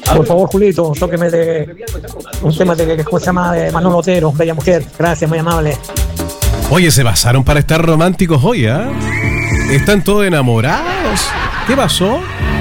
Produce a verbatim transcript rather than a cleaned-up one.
Por favor, Julito, tóqueme de un tema de, ¿cómo se llama? De Manolo Otero, Bella Mujer. Gracias, muy amable. Oye, se pasaron para estar románticos hoy, ¿ah? ¿eh? ¿Están todos enamorados? ¿Qué pasó?